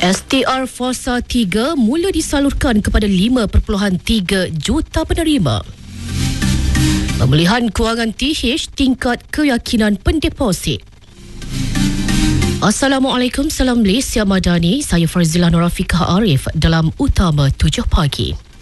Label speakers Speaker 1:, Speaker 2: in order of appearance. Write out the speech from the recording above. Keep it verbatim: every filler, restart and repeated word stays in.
Speaker 1: S T R Fasa tiga mula disalurkan kepada lima perpuluhan tiga juta penerima. Pemulihan kewangan T H tingkat keyakinan pendeposit. Assalamualaikum, salam Malaysia Madani. Saya Farzila Norafiqah Arif dalam Utama tujuh Pagi.